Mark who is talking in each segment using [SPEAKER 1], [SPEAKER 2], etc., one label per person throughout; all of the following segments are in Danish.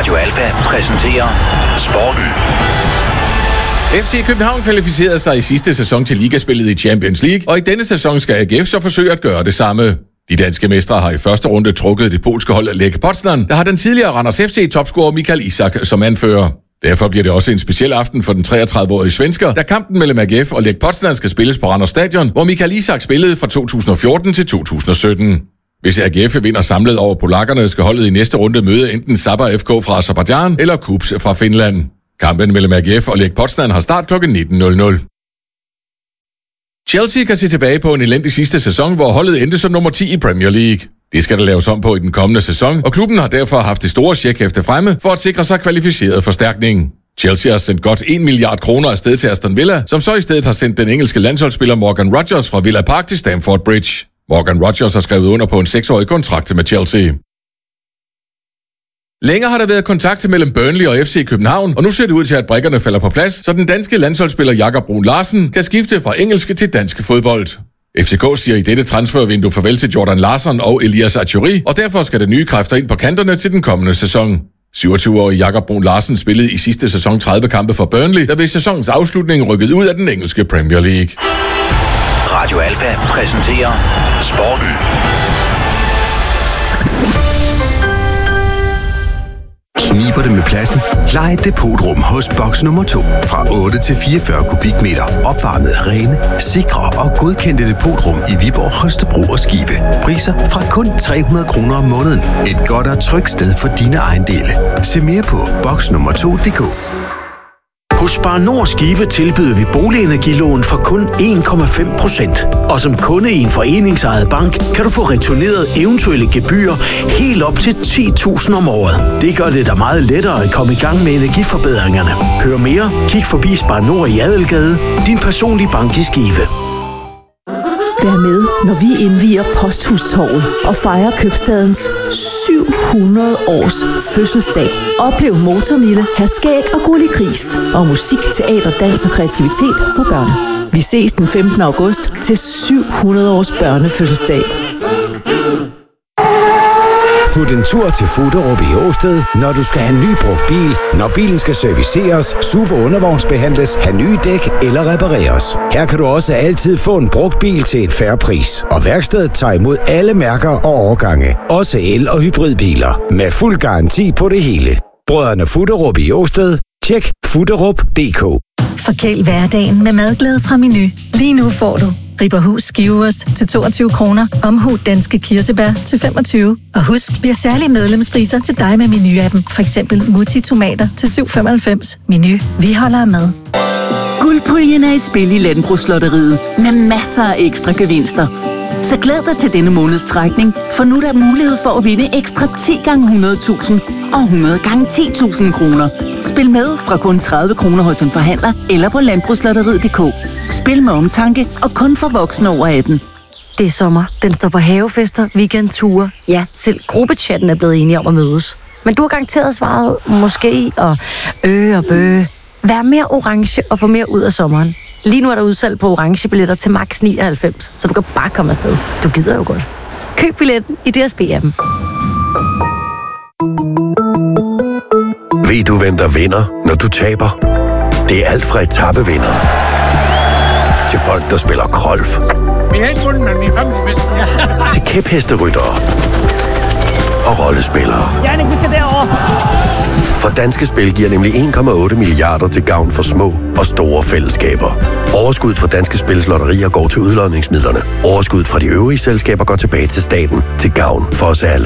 [SPEAKER 1] Radio Alfa præsenterer Sporten.
[SPEAKER 2] FC København kvalificerede sig i sidste sæson til ligaspillet i Champions League, og i denne sæson skal AGF så forsøge at gøre det samme. De danske mestre har i første runde trukket det polske hold Lech Poznan, der har den tidligere Randers FC-topscorer Michael Isak som anfører. Derfor bliver det også en speciel aften for den 33-årige svensker, da kampen mellem AGF og Lech Poznan skal spilles på Randers Stadion, hvor Michael Isak spillede fra 2014 til 2017. Hvis AGF vinder samlet over polakkerne, skal holdet i næste runde møde enten Sabah FK fra Aserbajdsjan eller KuPS fra Finland. Kampen mellem AGF og Lech Poznan har start kl. 19.00. Chelsea kan se tilbage på en elendig sidste sæson, hvor holdet endte som nummer 10 i Premier League. Det skal der laves om på i den kommende sæson, og klubben har derfor haft det store checkhæfte fremme for at sikre sig kvalificeret forstærkning. Chelsea har sendt godt 1 milliard kroner afsted til Aston Villa, som så i stedet har sendt den engelske landsholdsspiller Morgan Rogers fra Villa Park til Stamford Bridge. Morgan Rogers har skrevet under på en 6-årig kontrakt med Chelsea. Længe har der været kontakt mellem Burnley og FC København, og nu ser det ud til, at brikkerne falder på plads, så den danske landsholdsspiller Jakob Bruun Larsen kan skifte fra engelsk til dansk fodbold. FCK siger i dette transfervindue farvel til Jordan Larsson og Elias Achuri, og derfor skal der nye kræfter ind på kanterne til den kommende sæson. 27-årige Jakob Bruun Larsen spillede i sidste sæson 30 kampe for Burnley, der ved sæsonens afslutning rykkede ud af den engelske Premier League.
[SPEAKER 1] Radio Alfa præsenterer Sporten.
[SPEAKER 3] Kniber det med pladsen? Lej et depotrum hos boks nummer 2. Fra 8 til 44 kubikmeter. Opvarmet rene, sikre og godkendte depotrum i Viborg, Holstebro og Skive. Priser fra kun 300 kroner om måneden. Et godt og trygt sted for dine ejendele. Se mere på boksnummer2.dk.
[SPEAKER 4] Hos Spar Nord Skive tilbyder vi boligenergilån for kun 1,5%. Og som kunde i en foreningsejet bank, kan du få returneret eventuelle gebyrer helt op til 10.000 om året. Det gør det da meget lettere at komme i gang med energiforbedringerne. Hør mere, kig forbi Spar Nord i Adelgade, din personlige bank i Skive.
[SPEAKER 5] Vær med, når vi indvier Posthustorvet og fejrer købstadens 700 års fødselsdag. Oplev Motormille, Herskæg og Gulli Gris og musik, teater, dans og kreativitet for børn. Vi ses den 15. august til 700 års børnefødselsdag.
[SPEAKER 6] Fut en tur til Fuderup i Åsted, når du skal have en ny brugt bil, når bilen skal serviceres, SUV og undervognsbehandles, have nye dæk eller repareres. Her kan du også altid få en brugt bil til en fair pris. Og værkstedet tager imod alle mærker og årgange, også el- og hybridbiler, med fuld garanti på det hele. Brødrene Fuderup i Åsted. Tjek fuderup.dk.
[SPEAKER 7] Forkæl hverdagen med madglæde fra Menu. Lige nu får du Ribberhus skiveost til 22 kroner, Omhu danske kirsebær til 25. Og husk, vi har særlige medlemspriser til dig med Menu-appen. For eksempel Mutti tomater til 7,95. Menu, vi holder med.
[SPEAKER 8] Guldpuljen er i spil i Landbrugslotteriet med masser af ekstra gevinster. Så glæd dig til denne måneds trækning, for nu er der mulighed for at vinde ekstra 10 gange 100.000 og 100 gange 10.000 kroner. Spil med fra kun 30 kroner hos en forhandler eller på landbrugslotteriet.dk. Spil med omtanke og kun for voksne over 18.
[SPEAKER 9] Det er sommer. Den står på havefester, weekendture. Ja, selv gruppechatten er blevet enige om at mødes. Men du har garanteret svaret måske og og bøge. Vær mere orange og få mere ud af sommeren. Lige nu er der udsalg på orange billetter til max 99, så du kan bare komme afsted. Du gider jo godt. Køb billetten i DSB-appen.
[SPEAKER 10] Ved du, hvem der vinder, når du taber? Det er alt fra etappevinder til folk, der spiller golf.
[SPEAKER 11] Vi har ikke vundet, men vi er fremme med.
[SPEAKER 10] Til kæphesteryttere og rollespillere.
[SPEAKER 11] Jannik, vi skal derover.
[SPEAKER 10] For Danske Spil giver nemlig 1,8 milliarder til gavn for små og store fællesskaber. Overskuddet fra Danske Spils lotterier går til udlodningsmidlerne. Overskuddet fra de øvrige selskaber går tilbage til staten til gavn for os alle.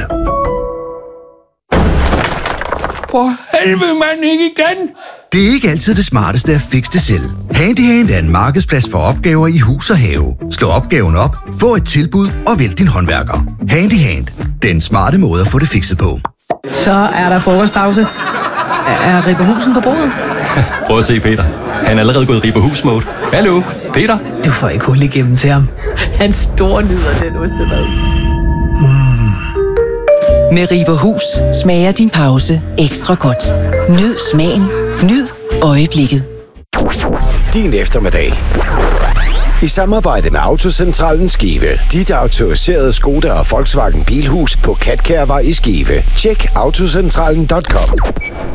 [SPEAKER 11] For helvede, mand, ikke igen!
[SPEAKER 12] Det er ikke altid det smarteste at fikse det selv. Handyhand er en markedsplads for opgaver i hus og have. Slå opgaven op, få et tilbud og vælg din håndværker. Handyhand. Den smarte måde at få det fikset på.
[SPEAKER 13] Så er der frokostpause. Er Ribberhusen på bordet?
[SPEAKER 14] Prøv at se, Peter. Han er allerede gået i Ribberhus-mode. Hallo, Peter?
[SPEAKER 13] Du får ikke hul igennem til ham. Han står nyder den ostemad.
[SPEAKER 15] Med Ribberhus smager din pause ekstra godt. Nyd smagen. Nyd øjeblikket.
[SPEAKER 6] Din eftermiddag I samarbejde med Autocentralen Skive. Dit autoriserede Skoda og Volkswagen Bilhus på Katkærvej i Skive. Tjek autocentralen.com.